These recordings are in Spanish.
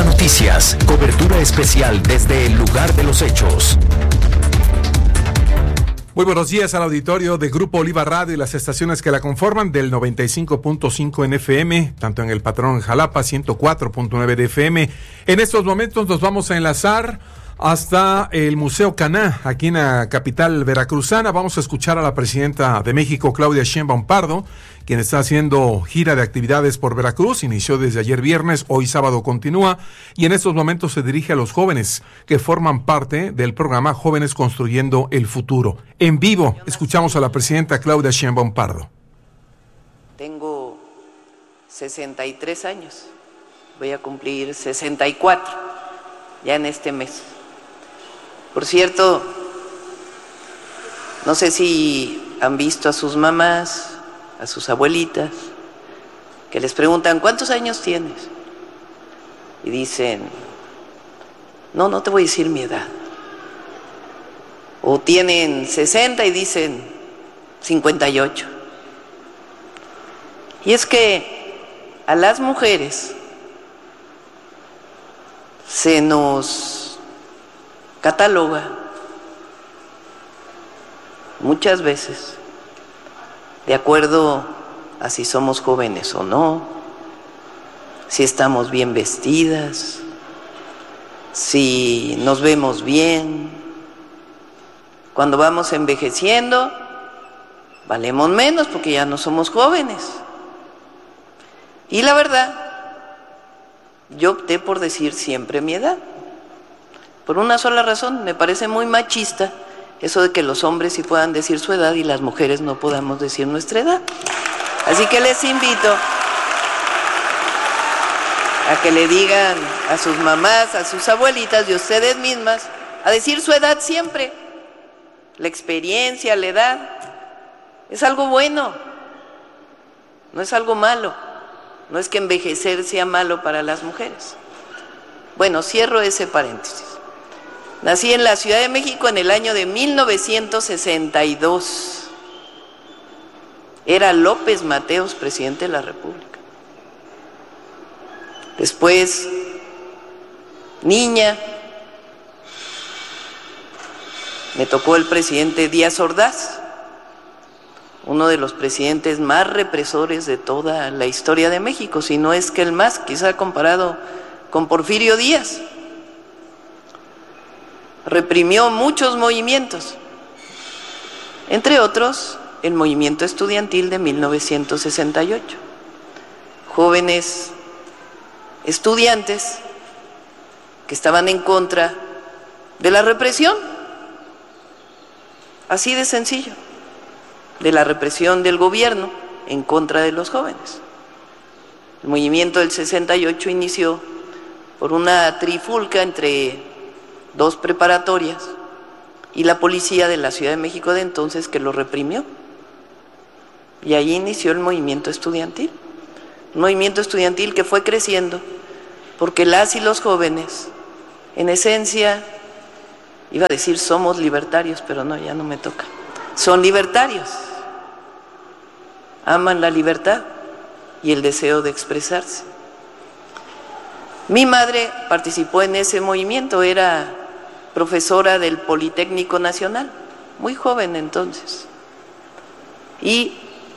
Informa Noticias, cobertura especial desde el lugar de los hechos. Muy buenos días al auditorio de Grupo Oliva Radio y las estaciones que la conforman del 95.5 en FM, tanto en el Patrón Jalapa, 104.9 de FM. En estos momentos nos vamos a enlazar hasta el Museo Caná, aquí en la capital veracruzana. Vamos a escuchar a la presidenta de México, Claudia Sheinbaum Pardo, quien está haciendo gira de actividades por Veracruz. Inició desde ayer viernes, hoy sábado continúa, y en estos momentos se dirige a los jóvenes que forman parte del programa Jóvenes Construyendo el Futuro. En vivo, escuchamos a la presidenta Claudia Sheinbaum Pardo. Tengo 63 años, voy a cumplir 64 ya en este mes. Por cierto, no sé si han visto a sus mamás, a sus abuelitas, que les preguntan, ¿cuántos años tienes? Y dicen, no te voy a decir mi edad. O tienen 60 y dicen 58. Y es que a las mujeres se nos cataloga muchas veces de acuerdo a si somos jóvenes o no, si estamos bien vestidas, si nos vemos bien. Cuando vamos envejeciendo, valemos menos porque ya no somos jóvenes. Y la verdad, yo opté por decir siempre mi edad. Por una sola razón, me parece muy machista eso de que los hombres sí puedan decir su edad y las mujeres no podamos decir nuestra edad. Así que les invito a que le digan a sus mamás, a sus abuelitas y a ustedes mismas a decir su edad siempre. La experiencia, la edad, es algo bueno, no es algo malo. No es que envejecer sea malo para las mujeres. Bueno, cierro ese paréntesis. Nací en la Ciudad de México en el año de 1962. Era López Mateos presidente de la República. Después, niña, me tocó el presidente Díaz Ordaz, uno de los presidentes más represores de toda la historia de México, si no es que el más, quizá comparado con Porfirio Díaz. Reprimió muchos movimientos, entre otros el movimiento estudiantil de 1968. Jóvenes estudiantes que estaban en contra de la represión, así de sencillo, de la represión del gobierno en contra de los jóvenes. El movimiento del 68 inició por una trifulca entre dos preparatorias y la policía de la Ciudad de México de entonces, que lo reprimió. Y ahí inició el movimiento estudiantil. Un movimiento estudiantil que fue creciendo porque las y los jóvenes, en esencia, iba a decir somos libertarios, pero no, ya no me toca. Son libertarios. Aman la libertad y el deseo de expresarse. Mi madre participó en ese movimiento, era profesora del Politécnico Nacional, muy joven entonces. Y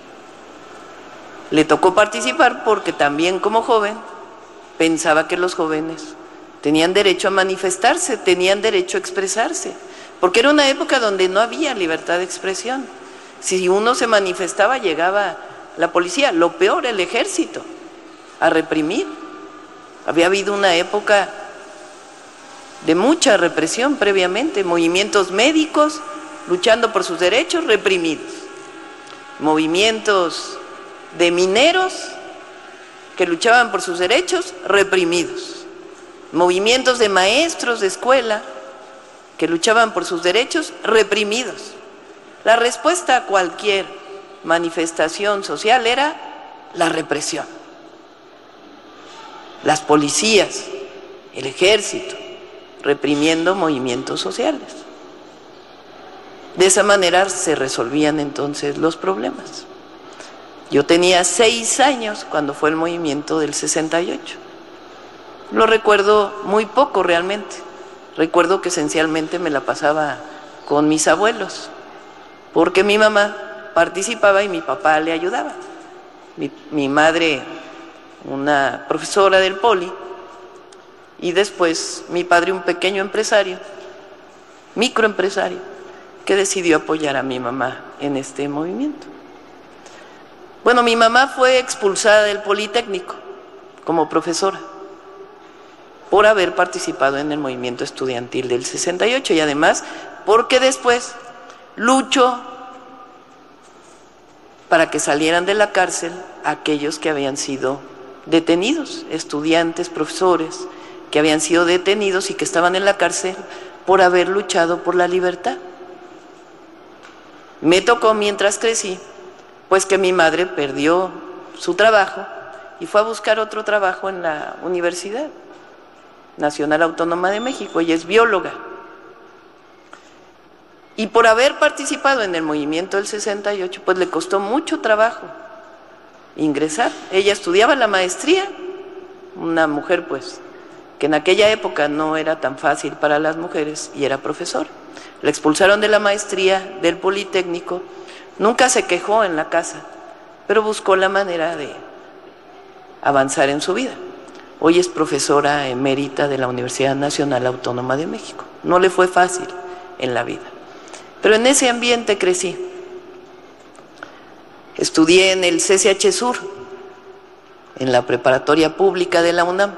le tocó participar porque también como joven pensaba que los jóvenes tenían derecho a manifestarse, tenían derecho a expresarse, porque era una época donde no había libertad de expresión. Si uno se manifestaba, llegaba la policía, lo peor, el ejército, a reprimir. Había habido una época de mucha represión previamente, movimientos médicos luchando por sus derechos, reprimidos. Movimientos de mineros que luchaban por sus derechos, reprimidos. Movimientos de maestros de escuela que luchaban por sus derechos, reprimidos. La respuesta a cualquier manifestación social era la represión. Las policías, el ejército, reprimiendo movimientos sociales. De esa manera se resolvían entonces los problemas. Yo tenía 6 años cuando fue el movimiento del 68. lo recuerdo muy poco realmente. Recuerdo que esencialmente me la pasaba con mis abuelos, porque mi mamá participaba y mi papá le ayudaba. Mi madre, una profesora del Poli, y después mi padre, un pequeño empresario, microempresario, que decidió apoyar a mi mamá en este movimiento. Bueno, mi mamá fue expulsada del Politécnico como profesora por haber participado en el movimiento estudiantil del 68 y además porque después luchó para que salieran de la cárcel aquellos que habían sido detenidos, estudiantes, profesores, que habían sido detenidos y que estaban en la cárcel por haber luchado por la libertad. Me tocó mientras crecí, pues que mi madre perdió su trabajo y fue a buscar otro trabajo en la Universidad Nacional Autónoma de México. Ella es bióloga. Y por haber participado en el movimiento del 68, pues le costó mucho trabajo ingresar. Ella estudiaba la maestría, una mujer pues que en aquella época no era tan fácil para las mujeres, y era profesora. La expulsaron de la maestría del Politécnico, nunca se quejó en la casa, pero buscó la manera de avanzar en su vida. Hoy es profesora emérita de la Universidad Nacional Autónoma de México. No le fue fácil en la vida, pero en ese ambiente crecí. Estudié en el CCH Sur, en la preparatoria pública de la UNAM,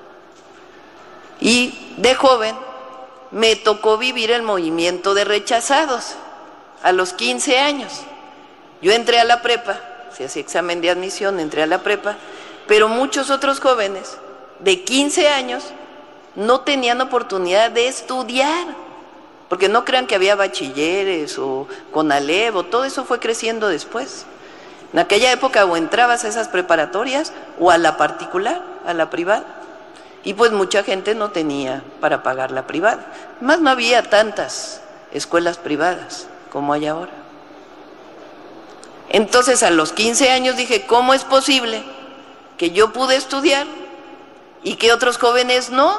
y de joven me tocó vivir el movimiento de rechazados a los 15 años. Yo entré a la prepa, se hacía examen de admisión, entré a la prepa, pero muchos otros jóvenes de 15 años no tenían oportunidad de estudiar, porque no crean que había bachilleres o CONALEP, o todo eso fue creciendo después. En aquella época o entrabas a esas preparatorias o a la particular, a la privada, y pues mucha gente no tenía para pagar la privada. Más no había tantas escuelas privadas como hay ahora. Entonces a los 15 años dije, ¿cómo es posible que yo pude estudiar y que otros jóvenes no?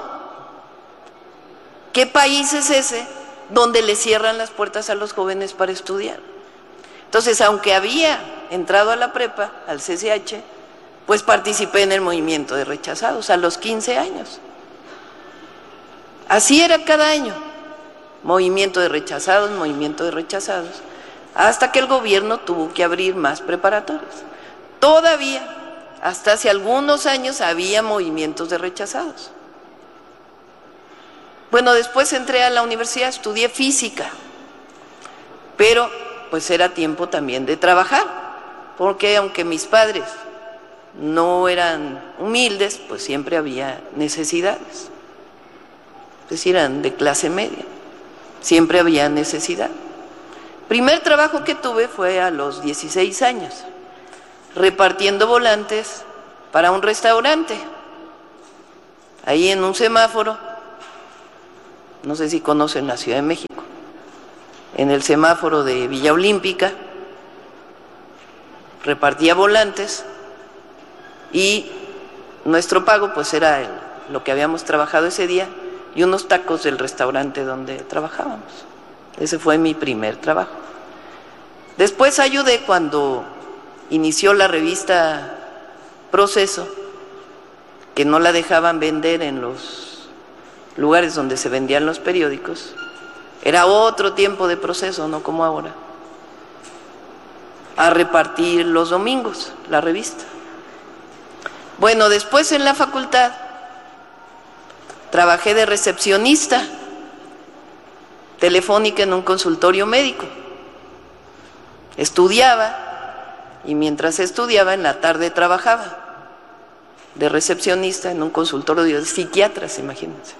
¿Qué país es ese donde le cierran las puertas a los jóvenes para estudiar? Entonces, aunque había entrado a la prepa, al CCH, pues participé en el movimiento de rechazados a los 15 años. Así era cada año, movimiento de rechazados, hasta que el gobierno tuvo que abrir más preparatorias. Todavía, hasta hace algunos años, había movimientos de rechazados. Bueno, después entré a la universidad, estudié física, pero pues era tiempo también de trabajar, porque aunque mis padres no eran humildes, pues siempre había necesidades. Es decir, eran de clase media, siempre había necesidad. Primer trabajo que tuve fue a los 16 años, repartiendo volantes para un restaurante, ahí en un semáforo, no sé si conocen la Ciudad de México, en el semáforo de Villa Olímpica, repartía volantes y nuestro pago pues era lo que habíamos trabajado ese día y unos tacos del restaurante donde trabajábamos. Ese fue mi primer trabajo. Después ayudé cuando inició la revista Proceso, que no la dejaban vender en los lugares donde se vendían los periódicos. Era otro tiempo de Proceso, no como ahora. A repartir los domingos la revista. Bueno, después en la facultad trabajé de recepcionista telefónica en un consultorio médico. Estudiaba y mientras estudiaba en la tarde trabajaba de recepcionista en un consultorio de psiquiatras, imagínense.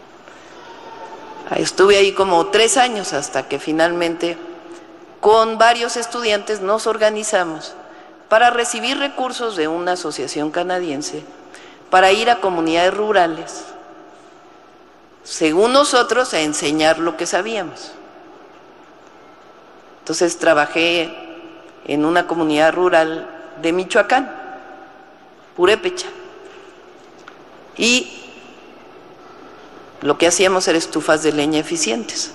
Estuve ahí como 3 años hasta que finalmente con varios estudiantes nos organizamos para recibir recursos de una asociación canadiense para ir a comunidades rurales, según nosotros, a enseñar lo que sabíamos. Entonces trabajé en una comunidad rural de Michoacán, Purépecha, y lo que hacíamos era estufas de leña eficientes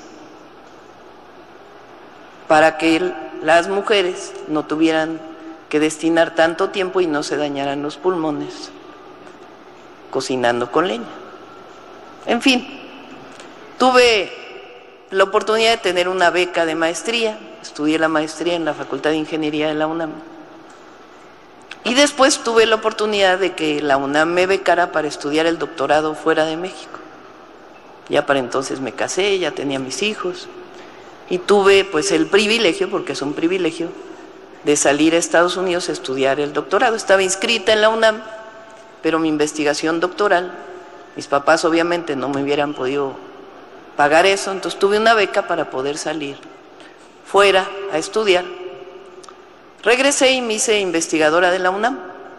para que las mujeres no tuvieran que destinar tanto tiempo y no se dañaran los pulmones cocinando con leña. En fin, tuve la oportunidad de tener una beca de maestría, estudié la maestría en la Facultad de Ingeniería de la UNAM, y después tuve la oportunidad de que la UNAM me becara para estudiar el doctorado fuera de México. Ya para entonces me casé, ya tenía mis hijos, y tuve pues el privilegio, porque es un privilegio, de salir a Estados Unidos a estudiar el doctorado. Estaba inscrita en la UNAM, pero mi investigación doctoral, mis papás obviamente no me hubieran podido pagar eso, entonces tuve una beca para poder salir fuera a estudiar. Regresé y me hice investigadora de la UNAM.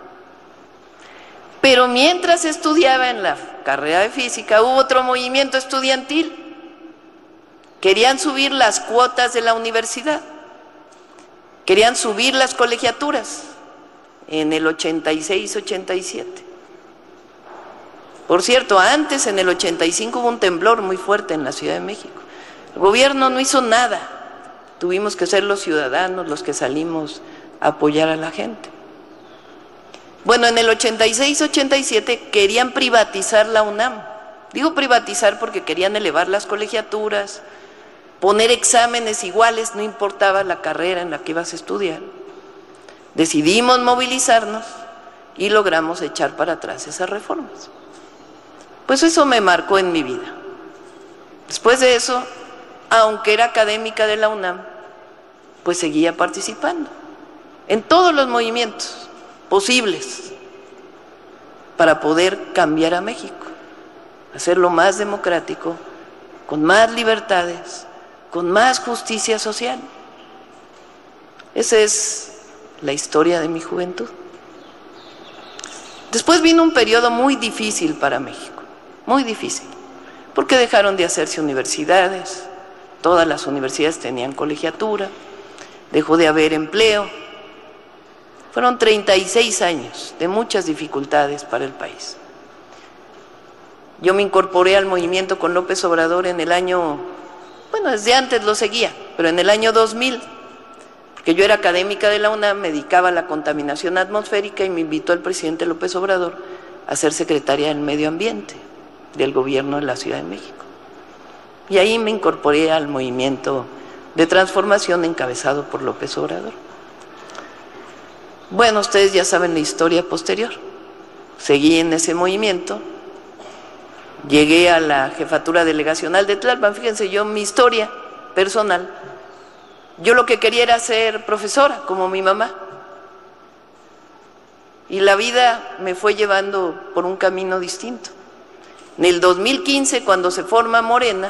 Pero mientras estudiaba en la carrera de física, hubo otro movimiento estudiantil. Querían subir las cuotas de la universidad, querían subir las colegiaturas en el 86-87. Por cierto, antes, en el 85, hubo un temblor muy fuerte en la Ciudad de México. El gobierno no hizo nada. Tuvimos que ser los ciudadanos los que salimos a apoyar a la gente. Bueno, en el 86-87 querían privatizar la UNAM. Digo privatizar porque querían elevar las colegiaturas, poner exámenes iguales, no importaba la carrera en la que ibas a estudiar. Decidimos movilizarnos y logramos echar para atrás esas reformas. Pues eso me marcó en mi vida. Después de eso, aunque era académica de la UNAM, pues seguía participando en todos los movimientos posibles para poder cambiar a México, hacerlo más democrático, con más libertades, con más justicia social. Esa es la historia de mi juventud. Después vino un periodo muy difícil para México. Muy difícil, porque dejaron de hacerse universidades, todas las universidades tenían colegiatura, dejó de haber empleo. Fueron 36 años de muchas dificultades para el país. Yo me incorporé al movimiento con López Obrador en el año, bueno, desde antes lo seguía, pero en el año 2000, porque yo era académica de la UNAM, me dedicaba a la contaminación atmosférica y me invitó el presidente López Obrador a ser secretaria del Medio Ambiente del gobierno de la Ciudad de México. Y ahí me incorporé al movimiento de transformación encabezado por López Obrador. Bueno, ustedes ya saben la historia posterior. Seguí en ese movimiento, llegué a la jefatura delegacional de Tlalpan. Fíjense, yo, mi historia personal, yo lo que quería era ser profesora, como mi mamá. Y la vida me fue llevando por un camino distinto. En el 2015, cuando se forma Morena,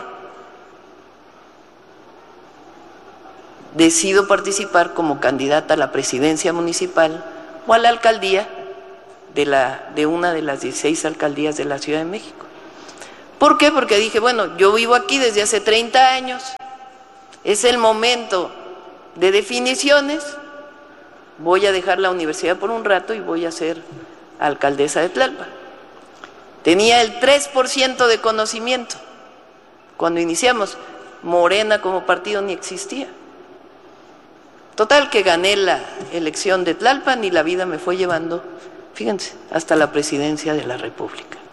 decido participar como candidata a la presidencia municipal o a la alcaldía de una de las 16 alcaldías de la Ciudad de México. ¿Por qué? Porque dije, bueno, yo vivo aquí desde hace 30 años, es el momento de definiciones, voy a dejar la universidad por un rato y voy a ser alcaldesa de Tlalpan. Tenía el 3% de conocimiento. Cuando iniciamos, Morena como partido ni existía. Total que gané la elección de Tlalpan y la vida me fue llevando, fíjense, hasta la presidencia de la República.